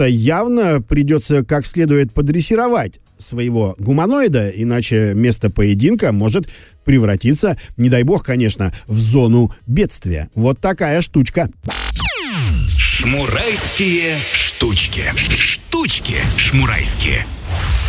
явно придется как следует подрессировать своего гуманоида, иначе место поединка может превратиться, не дай бог, конечно, в зону бедствия. Вот такая штучка. Шмурайские штучки. Штучки шмурайские.